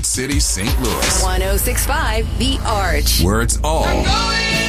City, St. Louis. 106.5 The Arch. Where it's all